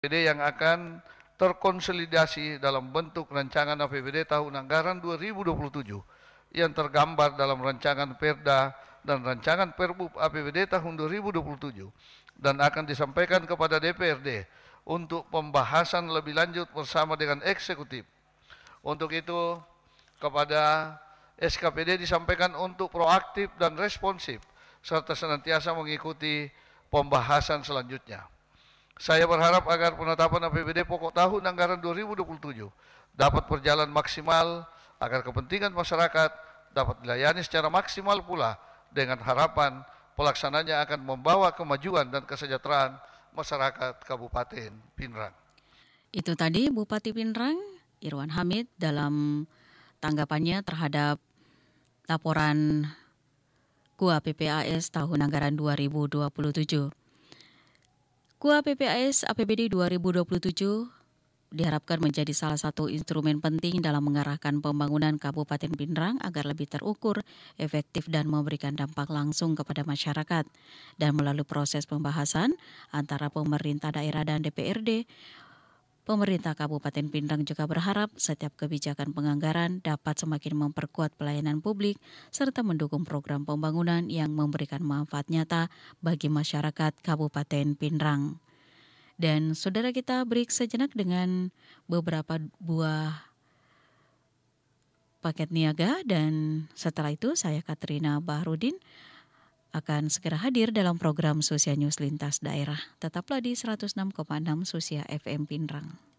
APBD yang akan terkonsolidasi dalam bentuk rancangan APBD tahun anggaran 2027 yang tergambar dalam rancangan Perda dan rancangan Perbup APBD tahun 2027 dan akan disampaikan kepada DPRD untuk pembahasan lebih lanjut bersama dengan eksekutif. Untuk itu, kepada SKPD disampaikan untuk proaktif dan responsif serta senantiasa mengikuti pembahasan selanjutnya. Saya berharap agar penetapan APBD pokok tahun anggaran 2027 dapat berjalan maksimal agar kepentingan masyarakat dapat dilayani secara maksimal pula dengan harapan pelaksananya akan membawa kemajuan dan kesejahteraan masyarakat Kabupaten Pinrang. Itu tadi Bupati Pinrang, Irwan Hamid dalam tanggapannya terhadap laporan KUA PPAS tahun anggaran 2027. KUA PPAS APBD 2027 diharapkan menjadi salah satu instrumen penting dalam mengarahkan pembangunan Kabupaten Pinrang agar lebih terukur, efektif dan memberikan dampak langsung kepada masyarakat. Dan melalui proses pembahasan antara pemerintah daerah dan DPRD, pemerintah Kabupaten Pinrang juga berharap setiap kebijakan penganggaran dapat semakin memperkuat pelayanan publik serta mendukung program pembangunan yang memberikan manfaat nyata bagi masyarakat Kabupaten Pinrang. Dan saudara, kita break sejenak dengan beberapa buah paket niaga dan setelah itu saya Katrina Bahrudin akan segera hadir dalam program Susia News Lintas Daerah. Tetaplah di 106,6 Susia FM Pinrang.